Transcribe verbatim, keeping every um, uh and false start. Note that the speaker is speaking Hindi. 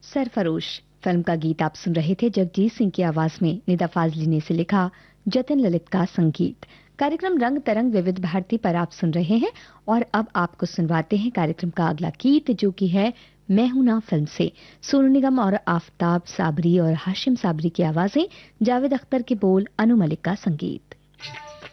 सरफरोश फिल्म का गीत आप सुन रहे थे। जगजीत सिंह की आवाज में निदा फाजली ने इसे लिखा, जतिन ललित का संगीत। कार्यक्रम रंग तरंग विविध भारती पर आप सुन रहे हैं और अब आपको सुनवाते हैं कार्यक्रम का अगला गीत, जो कि है मैं हूं ना फिल्म से। सोनू निगम और आफताब साबरी और हाशिम साबरी की आवाजें, जावेद अख्तर के बोल, अनु मलिक का संगीत।